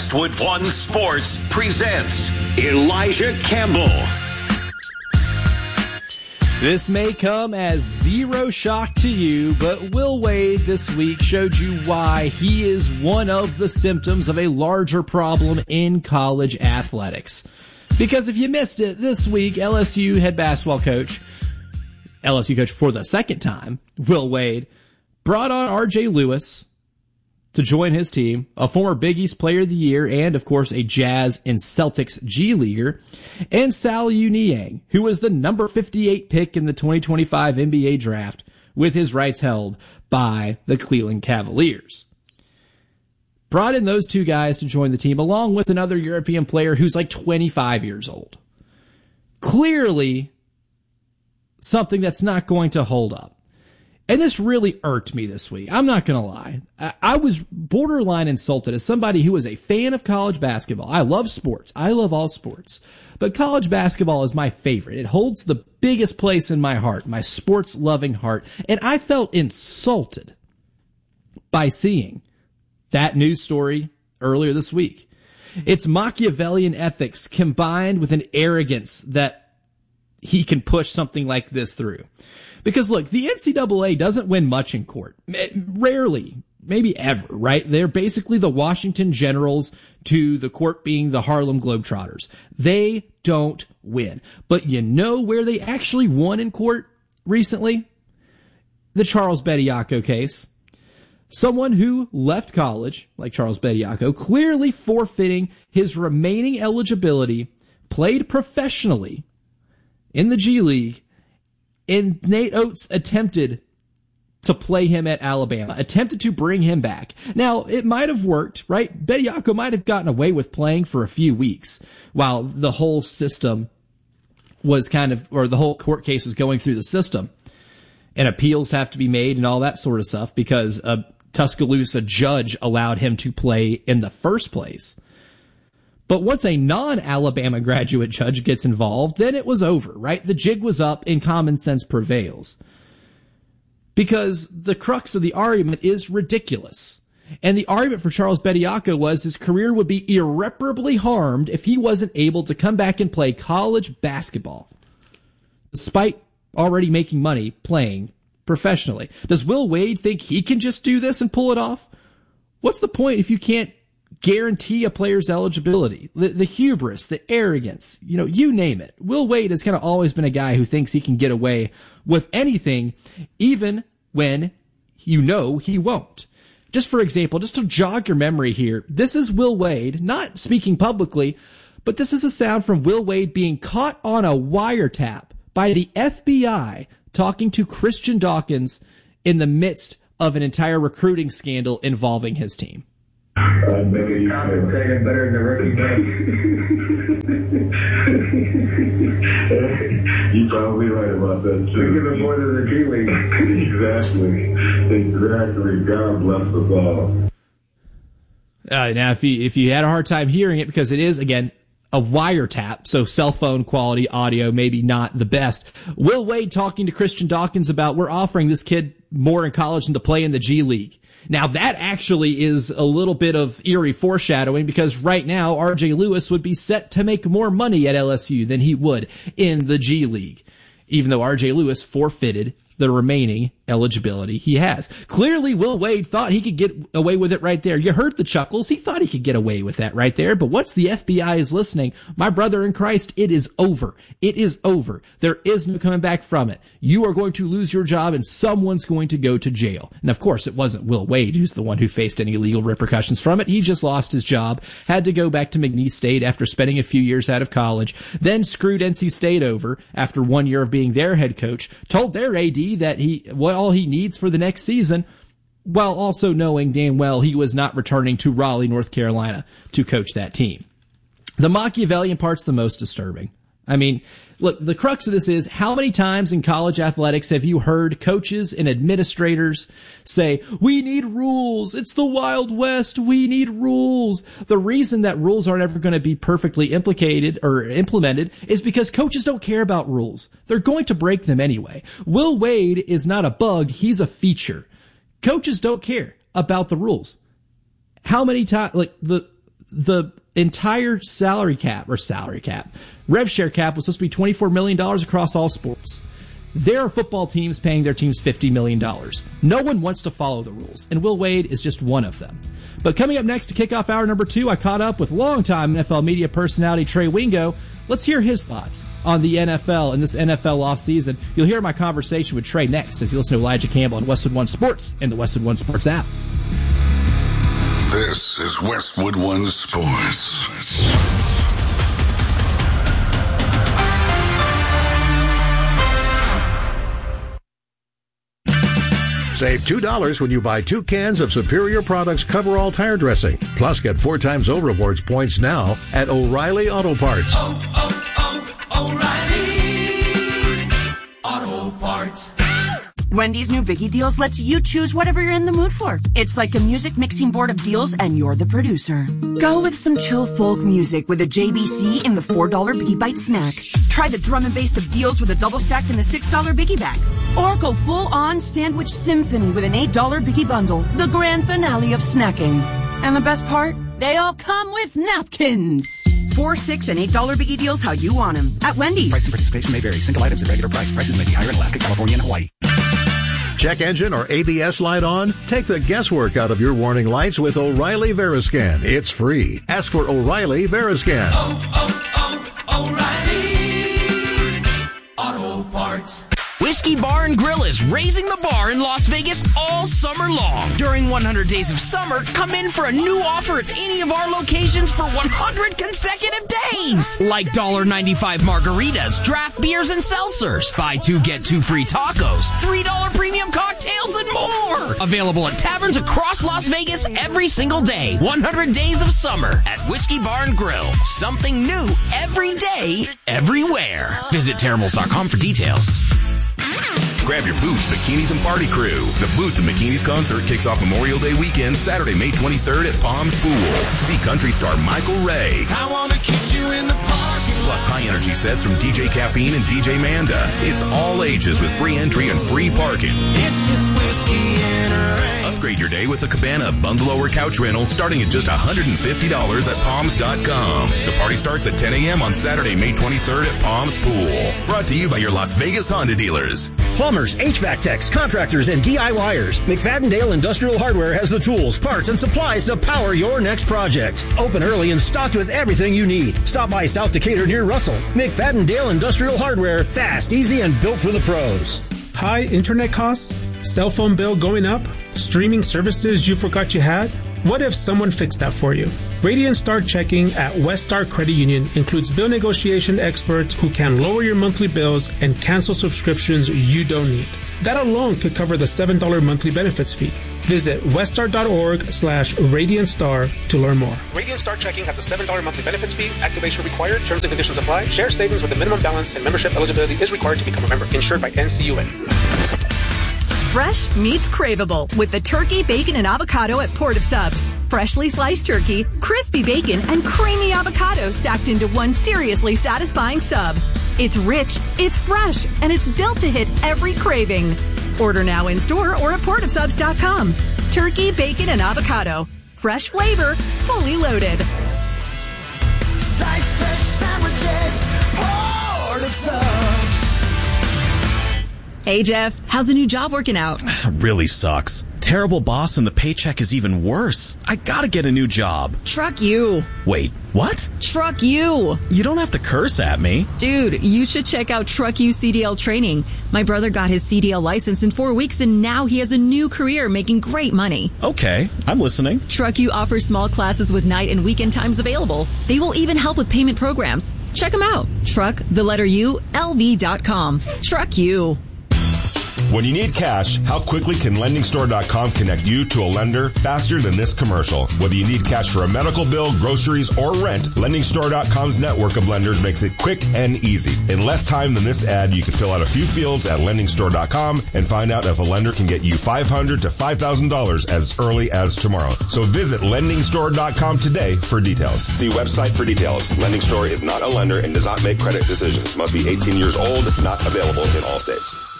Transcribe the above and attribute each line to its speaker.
Speaker 1: Westwood One Sports presents Elijah Campbell.
Speaker 2: This may come as zero shock to you, but Will Wade this week showed you why he is one of the symptoms of a larger problem in college athletics. Because if you missed it, this week, LSU head basketball coach, LSU coach for the second time, Will Wade, brought on R.J. Lewis to join his team, a former Big East Player of the Year and, of course, a Jazz and Celtics G Leaguer, and Saliu Niang, who was the number 58 pick in the 2025 NBA draft, with his rights held by the Cleveland Cavaliers. Brought in those two guys to join the team, along with another European player who's like 25 years old. Clearly, something that's not going to hold up. And this really irked me this week. I'm not going to lie. I was borderline insulted as somebody who is a fan of college basketball. I love sports. I love all sports. But college basketball is my favorite. It holds the biggest place in my heart, my sports-loving heart. And I felt insulted by seeing that news story earlier this week. It's Machiavellian ethics combined with an arrogance that he can push something like this through. Because look, the NCAA doesn't win much in court. Rarely, maybe ever, right? They're basically the Washington Generals to the court being the Harlem Globetrotters. They don't win. But you know where they actually won in court recently? The Charles Bediako case. Someone who left college, like Charles Bediako, clearly forfeiting his remaining eligibility, played professionally in the G League, and Nate Oates attempted to play him at Alabama, attempted to bring him back. Now, it might have worked, right? Bediako might have gotten away with playing for a few weeks while the whole system was or the whole court case was going through the system. And appeals have to be made and all that sort of stuff because a Tuscaloosa judge allowed him to play in the first place. But once a non-Alabama graduate judge gets involved, then it was over, right? The jig was up and common sense prevails. Because the crux of the argument is ridiculous. And the argument for Charles Bediako was his career would be irreparably harmed if he wasn't able to come back and play college basketball, despite already making money playing professionally. Does Will Wade think he can just do this and pull it off? What's the point if you can't guarantee a player's eligibility? The hubris, the arrogance, you name it. Will Wade has kind of always been a guy who thinks he can get away with anything, even when he won't. Just for example, just to jog your memory here, this is Will Wade, not speaking publicly, but this is a sound from Will Wade being caught on a wiretap by the FBI talking to Christian Dawkins in the midst of an entire recruiting scandal involving his team.
Speaker 3: Maybe taking better than the rookie game.
Speaker 4: You're probably right about that too.
Speaker 3: Give it more than the G League.
Speaker 4: Exactly. God bless us all.
Speaker 2: Now, if you had a hard time hearing it, because it is, again, a wiretap, so cell phone quality audio, maybe not the best. Will Wade talking to Christian Dawkins about, we're offering this kid more in college than to play in the G League. Now, that actually is a little bit of eerie foreshadowing, because right now, R.J. Lewis would be set to make more money at LSU than he would in the G League, even though R.J. Lewis forfeited the remaining eligibility he has. Clearly, Will Wade thought he could get away with it right there. You heard the chuckles. He thought he could get away with that right there. But once the FBI is listening, my brother in Christ, it is over. It is over. There is no coming back from it. You are going to lose your job and someone's going to go to jail. And of course, it wasn't Will Wade who's the one who faced any legal repercussions from it. He just lost his job, had to go back to McNeese State after spending a few years out of college, then screwed NC State over after 1 year of being their head coach, told their AD that all he needs for the next season, while also knowing damn well he was not returning to Raleigh, North Carolina to coach that team. The Machiavellian part's the most disturbing. I mean, look, the crux of this is, how many times in college athletics have you heard coaches and administrators say, we need rules, it's the Wild West, we need rules. The reason that rules aren't ever going to be perfectly implemented is because coaches don't care about rules. They're going to break them anyway. Will Wade is not a bug, he's a feature. Coaches don't care about the rules. How many times, the entire salary cap, rev share cap was supposed to be $24 million across all sports. There are football teams paying their teams $50 million. No one wants to follow the rules, and Will Wade is just one of them. But coming up next to kick off hour number 2, I caught up with longtime NFL media personality Trey Wingo. Let's hear his thoughts on the NFL and this NFL offseason. You'll hear my conversation with Trey next as you listen to Elijah Campbell on Westwood One Sports and the Westwood One Sports app.
Speaker 1: This is Westwood One Sports.
Speaker 5: Save $2 when you buy 2 cans of Superior Products Coverall tire dressing. Plus, get 4 times O Rewards points now at O'Reilly Auto Parts.
Speaker 6: O'Reilly Auto Parts.
Speaker 7: Wendy's new Biggie Deals lets you choose whatever you're in the mood for. It's like a music mixing board of deals, and you're the producer. Go with some chill folk music with a JBC in the $4 Biggie Bite snack. Try the drum and bass of deals with a double stack in the $6 Biggie Bag. Or go full-on sandwich symphony with an $8 Biggie Bundle, the grand finale of snacking. And the best part? They all come with napkins. $4, $6, and $8 Biggie Deals how you want them at Wendy's.
Speaker 8: Price and participation may vary. Single items at regular price. Prices may be higher in Alaska, California, and Hawaii.
Speaker 5: Check engine or ABS light on? Take the guesswork out of your warning lights with O'Reilly Veriscan. It's free. Ask for O'Reilly Veriscan.
Speaker 6: O'Reilly Auto Parts.
Speaker 9: Whiskey Bar and Grill is raising the bar in Las Vegas all summer long. During 100 Days of Summer, come in for a new offer at any of our locations for 100 consecutive days. Like $1.95 margaritas, draft beers, and seltzers. Buy 2, get 2 free tacos, $3 premium cocktails, and more. Available at taverns across Las Vegas every single day. 100 Days of Summer at Whiskey Bar and Grill. Something new every day, everywhere. Visit Terribles.com for details.
Speaker 10: Grab your Boots, Bikinis, and Party Crew. The Boots and Bikinis concert kicks off Memorial Day weekend, Saturday, May 23rd at Palms Pool. See country star Michael Ray.
Speaker 6: I want to kiss you in the parking lot.
Speaker 10: Plus high-energy sets from DJ Caffeine and DJ Manda. It's all ages with free entry and free parking.
Speaker 6: It's just whiskey and a rain.
Speaker 10: Upgrade your day with a cabana, bungalow, or couch rental starting at just $150 at Palms.com. The party starts at 10 a.m. on Saturday, May 23rd at Palms Pool. Brought to you by your Las Vegas Honda dealers.
Speaker 11: Plumbers, HVAC techs, contractors, and DIYers. McFadden-Dale Industrial Hardware has the tools, parts, and supplies to power your next project. Open early and stocked with everything you need. Stop by South Decatur near Russell. McFadden-Dale Industrial Hardware. Fast, easy, and built for the pros.
Speaker 12: High internet costs? Cell phone bill going up? Streaming services you forgot you had? What if someone fixed that for you? Radiant Star Checking at West Star Credit Union includes bill negotiation experts who can lower your monthly bills and cancel subscriptions you don't need. That alone could cover the $7 monthly benefits fee. Visit weststar.org/RadiantStar to learn more.
Speaker 13: Radiant Star Checking has a $7 monthly benefits fee. Activation required. Terms and conditions apply. Share savings with a minimum balance and membership eligibility is required to become a member. Insured by NCUA.
Speaker 14: Fresh meets craveable with the turkey, bacon, and avocado at Port of Subs. Freshly sliced turkey, crispy bacon, and creamy avocado stacked into one seriously satisfying sub. It's rich, it's fresh, and it's built to hit every craving. Order now in store or at portofsubs.com. Turkey, bacon, and avocado. Fresh flavor, fully loaded.
Speaker 6: Slice fresh sandwiches, Port of Subs.
Speaker 15: Hey, Jeff, how's the new job working out?
Speaker 16: Really sucks. Terrible boss and the paycheck is even worse. I gotta get a new job.
Speaker 15: Truck you.
Speaker 16: Wait, what?
Speaker 15: Truck you.
Speaker 16: You don't have to curse at me.
Speaker 15: Dude, you should check out Truck You CDL training. My brother got his CDL license in 4 weeks and now he has a new career making great money.
Speaker 16: Okay, I'm listening.
Speaker 15: Truck You offers small classes with night and weekend times available. They will even help with payment programs. Check them out. Truck, the letter U, LV.com. Truck You.
Speaker 17: When you need cash, how quickly can LendingStore.com connect you to a lender faster than this commercial? Whether you need cash for a medical bill, groceries, or rent, LendingStore.com's network of lenders makes it quick and easy. In less time than this ad, you can fill out a few fields at LendingStore.com and find out if a lender can get you $500 to $5,000 as early as tomorrow. So visit LendingStore.com today for details. See website for details. Lending Store is not a lender and does not make credit decisions. Must be 18 years old, not available in all states.